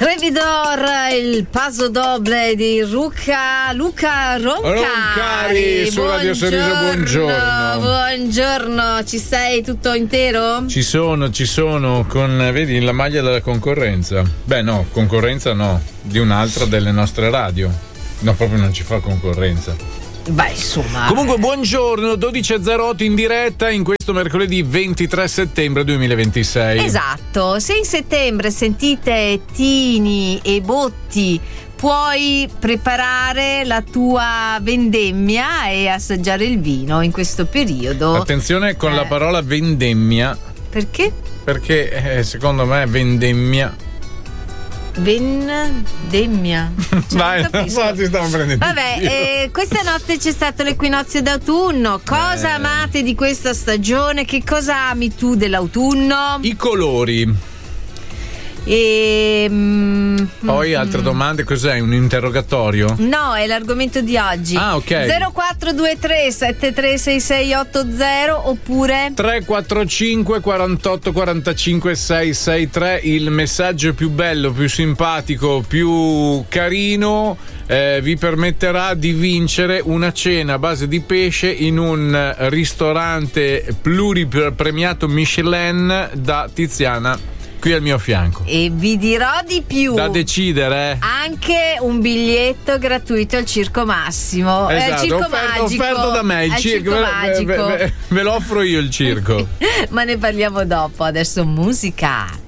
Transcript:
Trevidor, il paso doble di Luca Roncari su Radio Sorriso, buongiorno. Buongiorno, ci sei tutto intero? Ci sono con, vedi, la maglia della concorrenza. Beh no, concorrenza no, di un'altra delle nostre radio. No, proprio non ci fa concorrenza. Beh, insomma. Comunque, buongiorno, 12.08 in diretta in questo mercoledì 23 settembre 2026. Esatto, se in settembre sentite Tini e Botti, puoi preparare la tua vendemmia e assaggiare il vino in questo periodo. Attenzione con la parola vendemmia. Perché? Perché secondo me vendemmia. Vendemmia. Vai, ti stavo prendendo. Vabbè, questa notte c'è stato l'equinozio d'autunno. Cosa amate di questa stagione? Che cosa ami tu dell'autunno? I colori. Poi altre domande, cos'è? Un interrogatorio? No, è l'argomento di oggi. Ah, ok. 0423 736680 oppure 345 48 45 663. Il messaggio più bello, più simpatico, più carino vi permetterà di vincere una cena a base di pesce in un ristorante pluripremiato Michelin da Tiziana qui al mio fianco. E vi dirò di più. Da decidere. Anche un biglietto gratuito al Circo Massimo. Esatto, Circo Magico. offerto da me. Il Circo Magico. Ve lo offro io il circo. Ma ne parliamo dopo. Adesso musica.